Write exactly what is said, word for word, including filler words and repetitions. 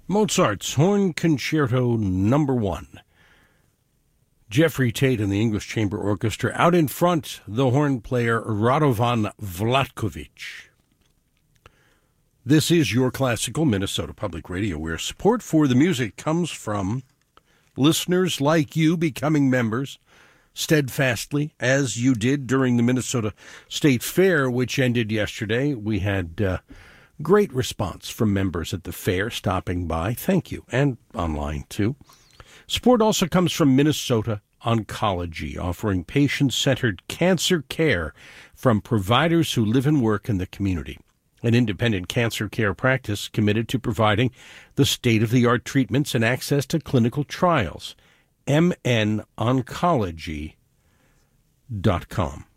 Mozart's Horn Concerto Number One. Jeffrey Tate and the English Chamber Orchestra. Out in front, the horn player Radovan Vlatkovich. This is your classical Minnesota Public Radio, where support for the music comes from listeners like you becoming members steadfastly, as you did during the Minnesota State Fair, which ended yesterday. We had uh, great response from members at the fair stopping by. Thank you. And online, too. Support also comes from Minnesota Oncology, offering patient-centered cancer care from providers who live and work in the community. An independent cancer care practice committed to providing the state-of-the-art treatments and access to clinical trials. m n oncology dot com.